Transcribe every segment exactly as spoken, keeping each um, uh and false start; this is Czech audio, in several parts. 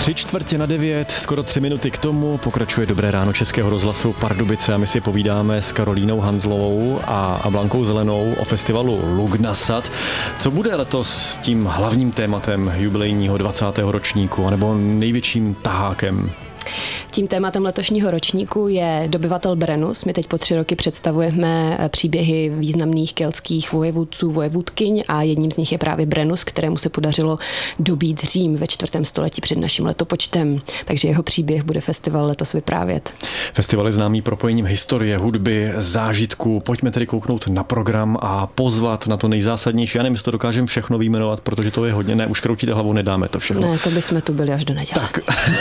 Tři čtvrtě na devět, skoro tři minuty k tomu, pokračuje Dobré ráno Českého rozhlasu Pardubice a my si povídáme s Karolínou Hanzlovou a, a Blankou Zelenou o festivalu Lugnasad. Co bude letos tím hlavním tématem jubilejního dvacátého ročníku, anebo největším tahákem? Tím tématem letošního ročníku je dobyvatel Brennus. My teď po tři roky představujeme příběhy významných keltských vojevůdců, vojevůdkyň a jedním z nich je právě Brennus, kterému se podařilo dobít Řím ve čtvrtém století před naším letopočtem. Takže jeho příběh bude festival letos vyprávět. Festival je známý propojením historie, hudby, zážitků. Pojďme tedy kouknout na program a pozvat na to nejzásadnější. Já nevím, jestli to dokážeme všechno vyjmenovat, protože to je hodně. Ne, už kroutíte hlavou, nedáme to všechno. Ne, to bychom tu byli až do neděle. Tak.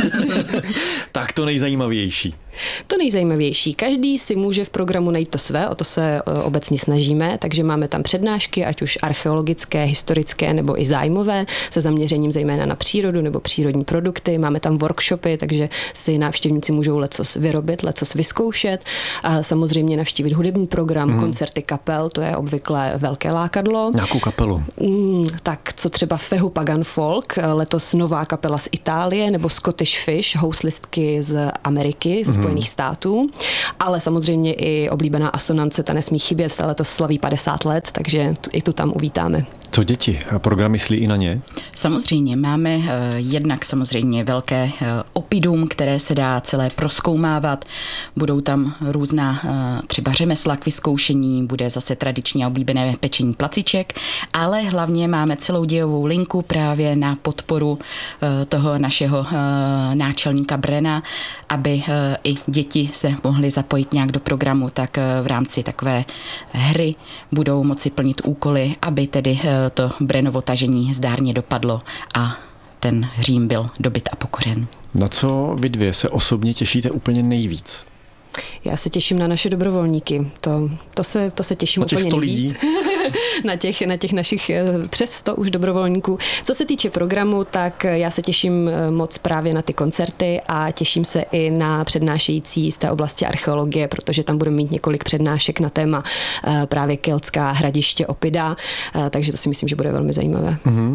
Tak to nejzajímavější. To nejzajímavější. Každý si může v programu najít to své, o to se obecně snažíme, takže máme tam přednášky, ať už archeologické, historické nebo i zájmové, se zaměřením zejména na přírodu nebo přírodní produkty. Máme tam workshopy, takže si návštěvníci můžou lecos vyrobit, lecos vyzkoušet. A samozřejmě navštívit hudební program, mm. koncerty kapel, to je obvykle velké lákadlo. Nějakou kapelu? Mm, tak co třeba Fehu Pagan Folk, letos nová kapela z Itálie, nebo Scottish Fish, houslistky z Ameriky, ze Spojených států, ale samozřejmě i oblíbená Asonance, ta nesmí chybět, ta letos slaví padesát let, takže i tu tam uvítáme. Co děti? Program myslí i na ně? Samozřejmě, máme uh, jednak samozřejmě velké uh, opidum, které se dá celé prozkoumávat. Budou tam různá uh, třeba řemesla k vyzkoušení, bude zase tradiční a oblíbené pečení placiček, ale hlavně máme celou dějovou linku právě na podporu uh, toho našeho uh, náčelníka Brenna, aby uh, i děti se mohly zapojit nějak do programu, tak uh, v rámci takové hry budou moci plnit úkoly, aby tedy uh, to Brennovo tažení zdárně dopadlo a ten Řím byl dobyt a pokořen. Na co vy dvě se osobně těšíte úplně nejvíc? Já se těším na naše dobrovolníky. To, to, se, to se těším na úplně sto nejvíc. Lidí. na, těch, na těch našich přes sto už dobrovolníků. Co se týče programu, tak já se těším moc právě na ty koncerty a těším se i na přednášející z té oblasti archeologie, protože tam budeme mít několik přednášek na téma právě keltská hradiště Opida, takže to si myslím, že bude velmi zajímavé. Mm-hmm.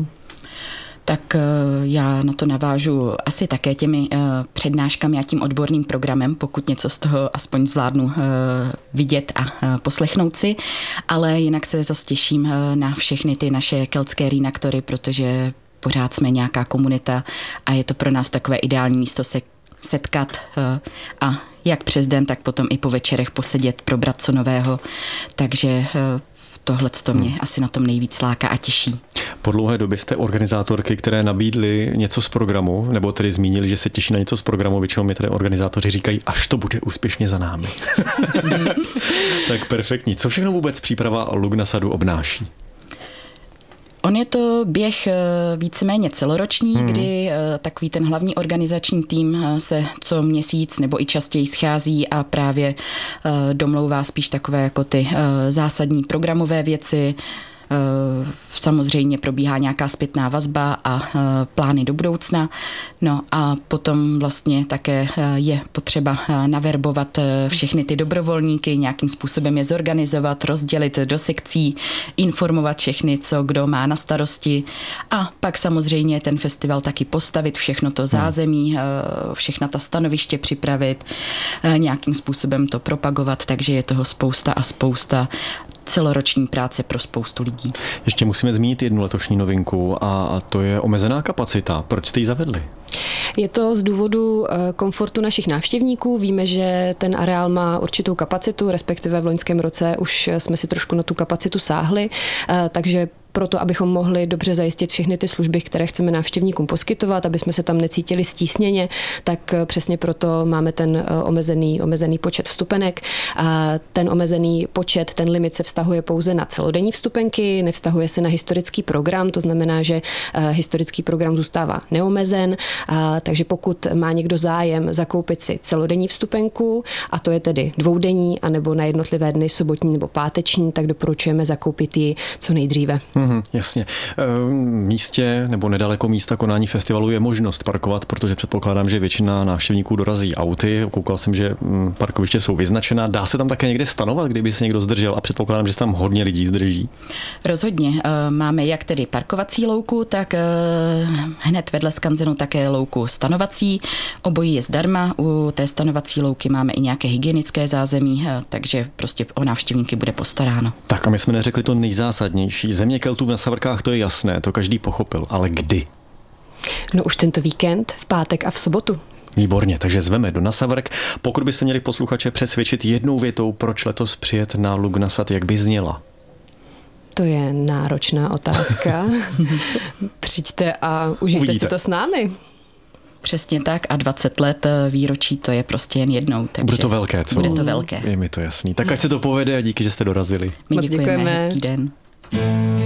Tak já na to navážu asi také těmi přednáškami a tím odborným programem, pokud něco z toho aspoň zvládnu vidět a poslechnout si, ale jinak se zase těším na všechny ty naše keltské reenaktory, protože pořád jsme nějaká komunita a je to pro nás takové ideální místo se setkat a jak přes den, tak potom i po večerech posedět, probrat co nového, takže tohle to mě hmm. asi na tom nejvíc láká a těší. Po dlouhé době jste organizátorky, které nabídly něco z programu, nebo tedy zmínili, že se těší na něco z programu, většinou mi tedy organizátoři říkají, až to bude úspěšně za námi. Tak perfektní. Co všechno vůbec příprava Lugnasadu obnáší? On je to běh víceméně celoroční, hmm. kdy takový ten hlavní organizační tým se co měsíc nebo i častěji schází a právě domlouvá spíš takové jako ty zásadní programové věci. Samozřejmě probíhá nějaká zpětná vazba a plány do budoucna. No a potom vlastně také je potřeba naverbovat všechny ty dobrovolníky, nějakým způsobem je zorganizovat, rozdělit do sekcí, informovat všechny, co kdo má na starosti a pak samozřejmě ten festival taky postavit, všechno to zázemí, všechna ta stanoviště připravit, nějakým způsobem to propagovat, takže je toho spousta a spousta celoroční práce pro spoustu lidí. Ještě musíme zmínit jednu letošní novinku a to je omezená kapacita. Proč jste ji zavedli? Je to z důvodu komfortu našich návštěvníků. Víme, že ten areál má určitou kapacitu, respektive v loňském roce už jsme si trošku na tu kapacitu sáhli, takže proto, abychom mohli dobře zajistit všechny ty služby, které chceme návštěvníkům poskytovat, aby jsme se tam necítili stísněně, tak přesně proto máme ten omezený, omezený počet vstupenek. A ten omezený počet, ten limit se vztahuje pouze na celodenní vstupenky, nevztahuje se na historický program, to znamená, že historický program zůstává neomezen, a takže pokud má někdo zájem zakoupit si celodenní vstupenku, a to je tedy dvoudenní, anebo na jednotlivé dny, sobotní nebo páteční, tak doporučujeme zakoupit ji co nejdříve. Hmm. Mm, jasně. V místě nebo nedaleko místa konání festivalu je možnost parkovat, protože předpokládám, že většina návštěvníků dorazí auty. Koukal jsem, že parkoviště jsou vyznačená. Dá se tam také někde stanovat, kdyby se někdo zdržel, a předpokládám, že se tam hodně lidí zdrží. Rozhodně. Máme jak tedy parkovací louku, tak hned vedle skanzenu také louku stanovací. Obojí je zdarma. U té stanovací louky máme i nějaké hygienické zázemí, takže prostě o návštěvníky bude postaráno. Tak a my jsme neřekli to nejzásadnější. Země Keltů v Nasavrkách, to je jasné, to každý pochopil, ale kdy? No už tento víkend, v pátek a v sobotu. Výborně, takže zveme do Nasavrk. Pokud byste měli posluchače přesvědčit jednou větou, proč letos přijet na Lugnasad, jak by zněla? To je náročná otázka. Přijďte a užijte Uvidíte. si to s námi. Přesně tak, a dvacet let výročí, to je prostě jen jednou. Takže bude to velké, co? Bude to velké. Je mi to jasný. Tak ať se to povede a díky, že jste dorazili. My Moc děkujeme, děkujeme. hezký den.